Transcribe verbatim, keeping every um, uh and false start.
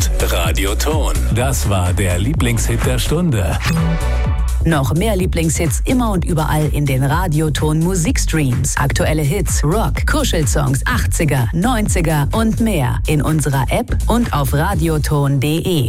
und Radioton. Das war der Lieblingshit der Stunde. Noch mehr Lieblingshits immer und überall in den Radioton Musikstreams. Aktuelle Hits, Rock, Kuschelsongs, achtziger, neunziger und mehr in unserer App und auf radioton punkt de.